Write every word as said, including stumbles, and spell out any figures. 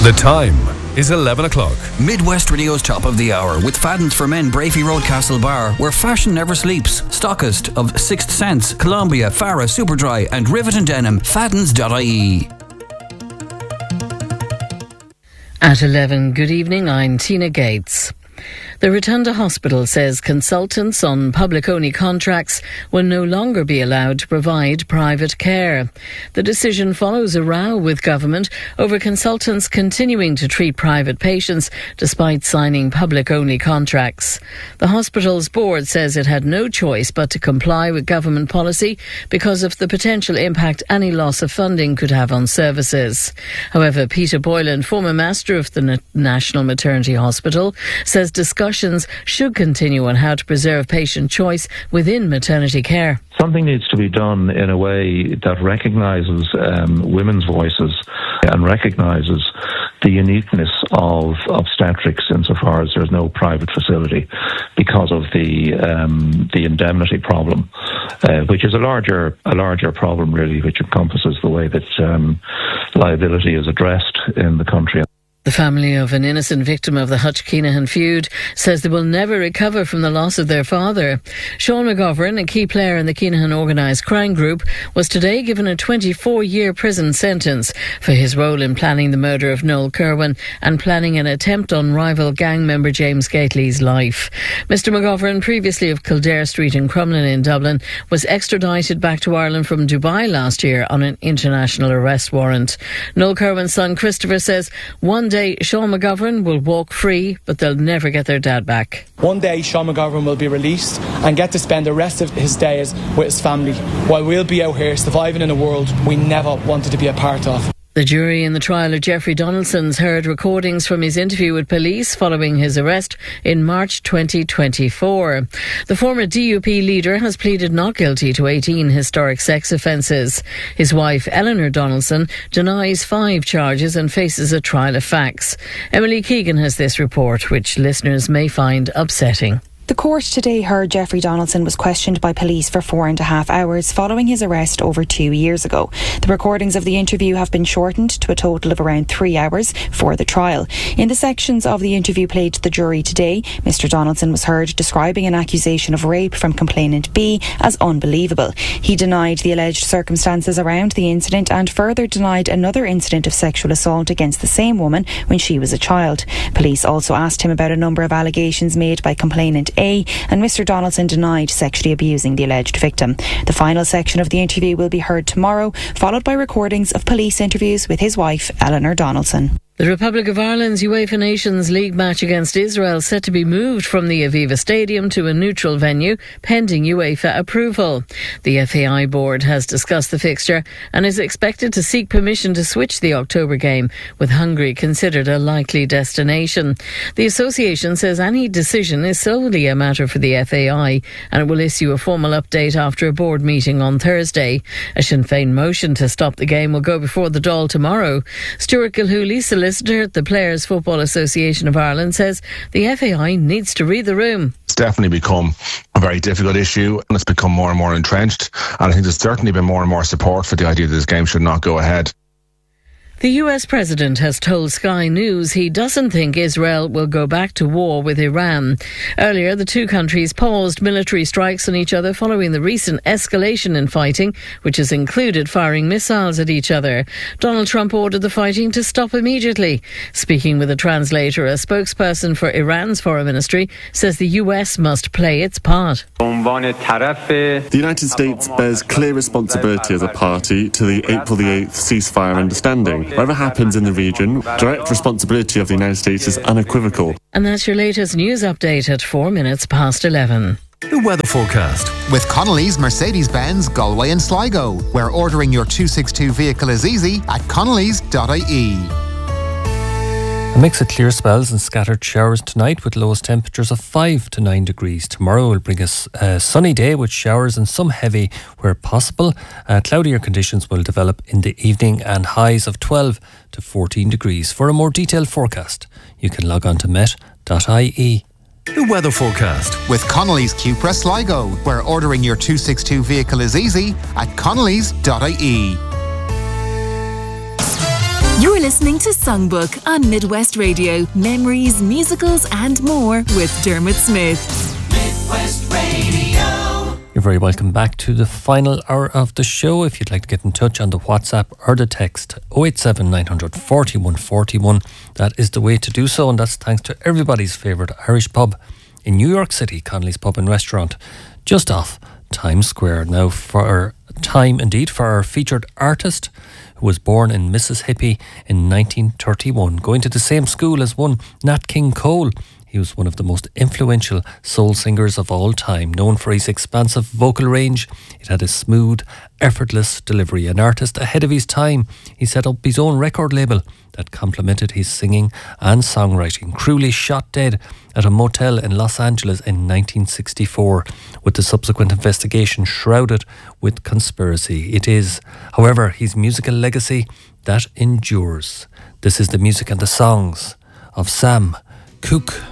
The time is eleven o'clock. Midwest Radio's Top of the Hour with Fadden's for Men, Brafey Road, Castlebar, where fashion never sleeps. Stockist of Sixth Sense, Columbia, Farah, Superdry and Rivet and Denim. Faddens dot I E. At eleven, good evening, I'm Tina Gates. The Rotunda Hospital says consultants on public-only contracts will no longer be allowed to provide private care. The decision follows a row with government over consultants continuing to treat private patients despite signing public-only contracts. The hospital's board says it had no choice but to comply with government policy because of the potential impact any loss of funding could have on services. However, Peter Boylan, former master of the National Maternity Hospital, says discussions should continue on how to preserve patient choice within maternity care. Something needs to be done in a way that recognises um, women's voices and recognises the uniqueness of obstetrics insofar as there's no private facility because of the um, the indemnity problem, uh, which is a larger a larger problem really, which encompasses the way that um, liability is addressed in the country. The family of an innocent victim of the Hutch-Keenahan feud says they will never recover from the loss of their father. Sean McGovern, a key player in the Keenahan organised crime group, was today given a twenty-four-year prison sentence for his role in planning the murder of Noel Kerwin and planning an attempt on rival gang member James Gately's life. Mister McGovern, previously of Kildare Street in Crumlin in Dublin, was extradited back to Ireland from Dubai last year on an international arrest warrant. Noel Kerwin's son Christopher says one day Sean McGovern will walk free, but they'll never get their dad back. One day Sean McGovern will be released and get to spend the rest of his days with his family, while we'll be out here surviving in a world we never wanted to be a part of. The jury in the trial of Jeffrey Donaldson's heard recordings from his interview with police following his arrest in March twenty twenty-four. The former D U P leader has pleaded not guilty to eighteen historic sex offences. His wife, Eleanor Donaldson, denies five charges and faces a trial of facts. Emily Keegan has this report, which listeners may find upsetting. The court today heard Jeffrey Donaldson was questioned by police for four and a half hours following his arrest over two years ago. The recordings of the interview have been shortened to a total of around three hours for the trial. In the sections of the interview played to the jury today, Mister Donaldson was heard describing an accusation of rape from complainant B as unbelievable. He denied the alleged circumstances around the incident and further denied another incident of sexual assault against the same woman when she was a child. Police also asked him about a number of allegations made by complainant A, and Mister Donaldson denied sexually abusing the alleged victim. The final section of the interview will be heard tomorrow, followed by recordings of police interviews with his wife, Eleanor Donaldson. The Republic of Ireland's UEFA Nations League match against Israel set to be moved from the Aviva Stadium to a neutral venue, pending UEFA approval. The F A I board has discussed the fixture and is expected to seek permission to switch the October game, with Hungary considered a likely destination. The association says any decision is solely a matter for the F A I, and it will issue a formal update after a board meeting on Thursday. A Sinn Féin motion to stop the game will go before the Dáil tomorrow. Stuart Gilhooly, solicitor at the Players Football Association of Ireland, says the F A I needs to read the room. It's definitely become a very difficult issue and it's become more and more entrenched, and I think there's certainly been more and more support for the idea that this game should not go ahead. The U S president has told Sky News he doesn't think Israel will go back to war with Iran. Earlier, the two countries paused military strikes on each other following the recent escalation in fighting, which has included firing missiles at each other. Donald Trump ordered the fighting to stop immediately. Speaking with a translator, a spokesperson for Iran's foreign ministry says the U S must play its part. The United States bears clear responsibility as a party to the April the eighth ceasefire understanding. Whatever happens in the region, direct responsibility of the United States is unequivocal. And that's your latest news update at four minutes past eleven. The weather forecast. With Connolly's Mercedes-Benz Galway and Sligo, where ordering your two sixty-two vehicle is easy at connellys dot I E. A mix of clear spells and scattered showers tonight with lowest temperatures of five to nine degrees. Tomorrow will bring us a sunny day with showers and some heavy where possible. Uh, cloudier conditions will develop in the evening and highs of twelve to fourteen degrees. For a more detailed forecast, you can log on to met dot I E. The weather forecast. With Connolly's Cupra Sligo, where ordering your two sixty-two vehicle is easy at connellys dot I E. You're listening to Songbook on Midwest Radio. Memories, musicals and more with Dermot Smith. Midwest Radio. You're very welcome back to the final hour of the show. If you'd like to get in touch on the WhatsApp or the text oh eight seven nine hundred forty-one forty-one, that is the way to do so, and that's thanks to everybody's favourite Irish pub in New York City, Connolly's Pub and Restaurant, just off Times Square. Now for time indeed for our featured artist, who was born in Mississippi in nineteen thirty-one, going to the same school as one Nat King Cole. He was one of the most influential soul singers of all time, known for his expansive vocal range. It had a smooth, effortless delivery. An artist ahead of his time, he set up his own record label that complemented his singing and songwriting. Cruelly shot dead at a motel in Los Angeles in nineteen sixty-four, with the subsequent investigation shrouded with conspiracy. It is, however, his musical legacy that endures. This is the music and the songs of Sam Cooke.